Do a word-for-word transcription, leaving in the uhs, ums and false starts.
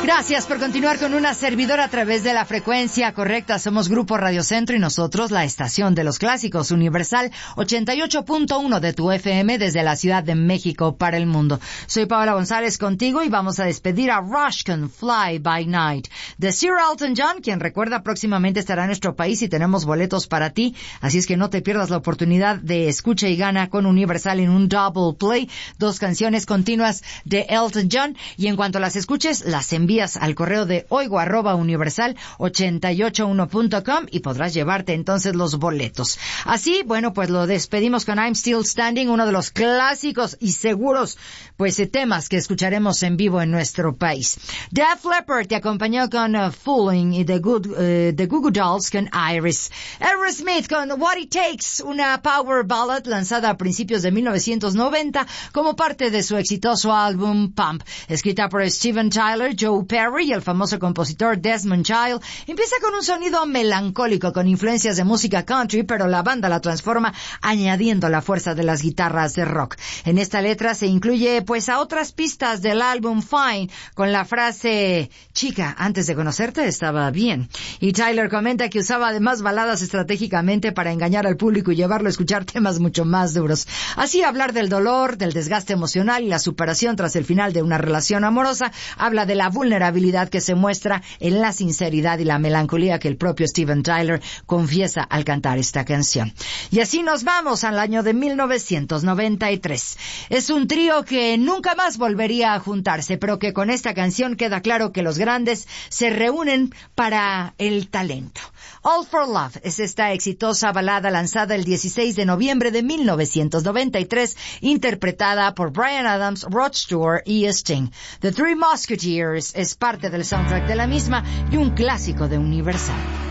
Gracias por continuar con una servidora a través de la frecuencia correcta. Somos Grupo Radio Centro y nosotros la estación de los clásicos Universal ochenta y ocho punto uno de tu F M desde la Ciudad de México para el mundo. Soy Paola González contigo y vamos a despedir a Rush con Fly by Night de Sir Elton John, quien recuerda próximamente estará en nuestro país y tenemos boletos para ti. Así es que no te pierdas la oportunidad de escucha y gana con Universal en un double play. Dos canciones continuas de Elton John y en cuanto las escuches, las envías al correo de oigo arroba universal ochenta y ocho uno punto com y podrás llevarte entonces los boletos. Así, bueno, pues lo despedimos con I'm Still Standing, uno de los clásicos y seguros, pues, eh, temas que escucharemos en vivo en nuestro país. Def Leppard te acompañó con uh, Fooling y The, Good, uh, The Goo Goo Dolls con Iris. Aerosmith con What It Takes, una power ballad lanzada a principios de mil novecientos noventa como parte de su exitoso álbum Pump, escrita por Steven Tyler, Joe Perry y el famoso compositor Desmond Child. Empieza con un sonido melancólico con influencias de música country, pero la banda la transforma añadiendo la fuerza de las guitarras de rock. En esta letra se incluye pues a otras pistas del álbum Fine con la frase chica, antes de conocerte estaba bien. Y Tyler comenta que usaba además baladas estratégicamente para engañar al público y llevarlo a escuchar temas mucho más duros. Así hablar del dolor, del desgaste emocional y la superación tras el final de una relación amorosa, habla de la vulnerabilidad que se muestra en la sinceridad y la melancolía que el propio Steven Tyler confiesa al cantar esta canción. Y así nos vamos al año de mil novecientos noventa y tres. Es un trío que nunca más volvería a juntarse, pero que con esta canción queda claro que los grandes se reúnen para el talento. All for Love es esta exitosa balada lanzada el dieciséis de noviembre de mil novecientos noventa y tres, interpretada por Bryan Adams, Rod Stewart y Sting. The Three Musketeers es parte del soundtrack de la misma y un clásico de Universal.